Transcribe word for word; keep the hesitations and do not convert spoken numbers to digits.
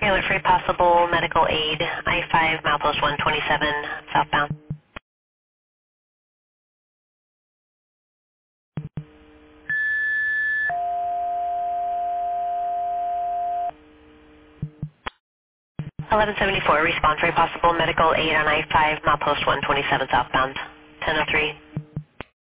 Alert for a possible medical aid, I five, milepost one twenty-seven, southbound. eleven seventy-four, respond for a possible medical aid on I five, milepost one twenty-seven, southbound. ten oh three.